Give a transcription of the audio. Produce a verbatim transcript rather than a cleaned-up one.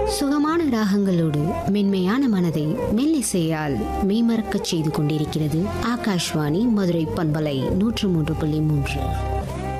சுகமான ராகங்களோடு மென்மையான மனதை மெல்லிசையால் மெய்மறக்கச் செய்து கொண்டிருக்கிறது ஆகாஷ்வாணி மதுரை பண்பலை நூற்று மூன்று புள்ளி மூன்று.